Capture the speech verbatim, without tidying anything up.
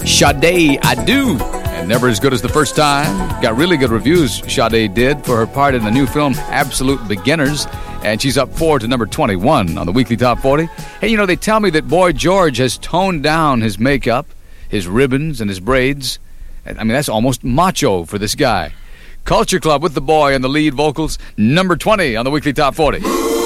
Sade, I Do. And Never As Good As the First Time. Got really good reviews, Sade did, for her part in the new film Absolute Beginners. And she's up four to number twenty-one on the weekly Top forty. Hey, you know, they tell me that Boy George has toned down his makeup, his ribbons, and his braids. I mean, that's almost macho for this guy. Culture Club with the Boy and the lead vocals, number twenty on the weekly Top forty.